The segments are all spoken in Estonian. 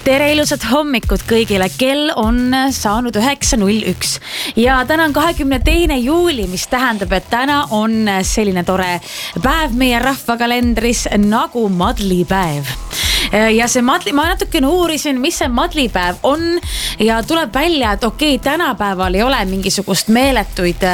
Tere ilusat hommikut kõigile, kell on saanud 9.01 ja täna on 22. juuli, mis tähendab, et täna on selline tore päev meie rahvakalendris nagu madlipäev. Ja see ma natukene uurisin, mis see madlipäev on ja tuleb välja, et okei, tänapäeval ei ole mingisugust meeletuid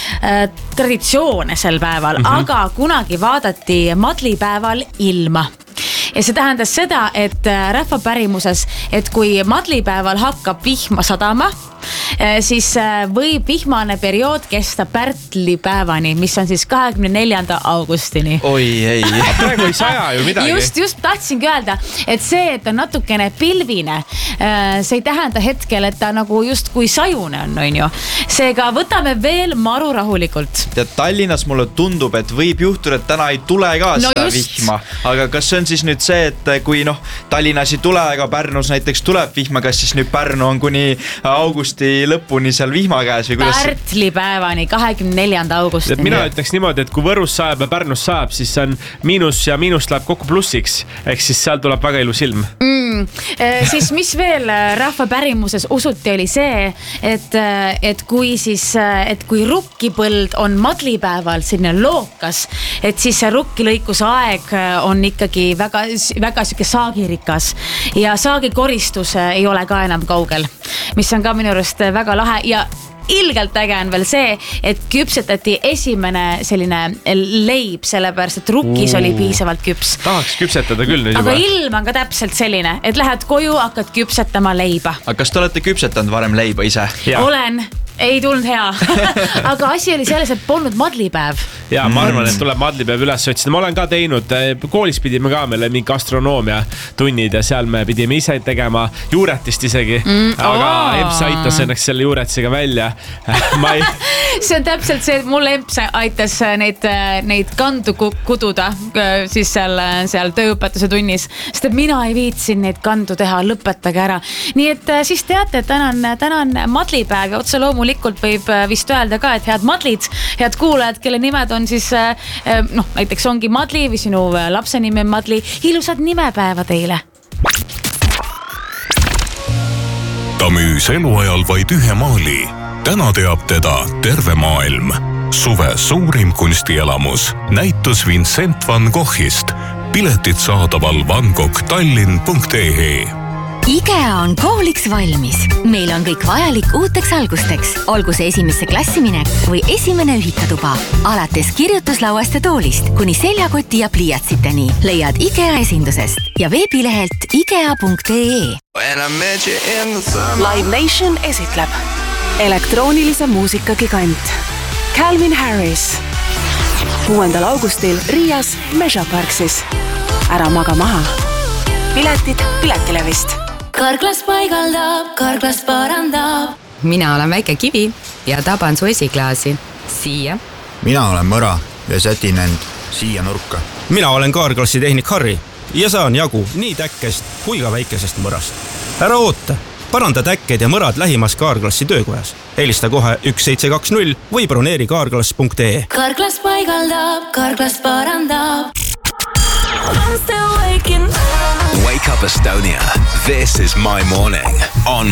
traditsioone sel päeval, aga kunagi vaadati madlipäeval ilma. Ja see tähendas seda, et rahvapärimuses, et kui madlipäeval hakkab vihma sadama, siis võib vihmane periood kesta pärtlipäevani, mis on siis 24. augustini. Oi, ei. Praegu ei saja ju midagi. Just tahtsingi öelda, et see, et on natukene pilvine, see ei tähenda hetkel, et ta nagu just kui sajune on ju. Seega võtame veel maru rahulikult. Ja Tallinnas mulle tundub, et võib juhtuda, et täna ei tule ka seda vihma. Aga kas see on siis nüüd see, et kui Tallinnas ei tule, aga Pärnus näiteks tuleb vihma, kas siis nüüd Pärnu on kuni augusti lõpuni seal vihma käes või kuidas? Pärtlipäevani, 24. augustini. Mina ütleks niimoodi, et kui Võrus sajab ja Pärnus sajab, siis on miinus ja miinus läheb kokku plussiks. Ehk siis seal tuleb väga ilus ilm. Siis mis veel rahvapärimuses usuti oli see, et kui rukkipõld on madlipäeval selline lookas, et siis see rukkilõikuse aeg on ikkagi väga siuke saagirikas ja saagikoristus ei ole ka enam kaugel, mis on ka minu arust väga lahe ja ilgelt äge on veel see, et küpsetati esimene selline leib, sellepärast, et rukkis oli piisavalt küps. Tahaks küpsetada küll nüüd juba. Aga ilm on ka täpselt selline, et lähed koju, hakkad küpsetama leiba. Aga kas te olete küpsetanud varem leiba ise? Ja. Olen. Ei tulnud hea. Aga asi oli selles, et polnud madlipäev. Ja ma arvan, et tuleb madlipäev üles otsida. Ma olen ka teinud, koolis pidime ka meile mingi gastronoomia tunnid ja seal me pidime ise tegema juuretist isegi. Aga EMS aitas ennaks selle juuretisega välja. See on täpselt see, et mul EMS aitas neid kandu kududa siis seal tööõpetuse tunnis. Sest et mina ei viitsin neid kandu teha, lõpetage ära. Nii et siis teate, et täna on madlipäev ja otse loomulikult võib vist öelda ka, et head madlid, head kuulajad, kelle nimed on siis, näiteks ongi Madli või sinu lapse nimi on Madli. Ilusad nimepäeva teile. Ta müüs eluajal vaid ühe maali. Täna teab teda terve maailm. Suve suurim kunstielamus. Näitus Vincent van Goghist. Piletid saadaval vangoghtallinn.ee. IKEA on kooliks valmis. Meil on kõik vajalik uuteks algusteks. Olgu see esimesse klassi minek või esimene ühikatuba. Alates kirjutuslauast ja toolist kuni seljakoti ja pliiatsiteni leiad IKEA esindusest ja veebilehelt ikea.ee. Live Nation esitleb elektroonilise muusika gigant Calvin Harris 6. augustil Riias Measure Parksis. Ära maga maha. Piletid Piletilevist. Karklas paigaldab, karklas parandab. Mina olen väike kivi ja taban su esiklaasi. Siia. Mina olen mõra ja sätin end siia nurka. Mina olen kaarklassi tehnik Harri ja saan jagu nii täkkest kui ka väikesest mõrast. Ära oota, paranda täkked ja mõrad lähimas kaarklassi töökojas. Helista kohe 1720 või broneeri kaarklass.ee. Karklas paigaldab, karklas parandab. I'm still waking up. Wake up Estonia. This is my morning on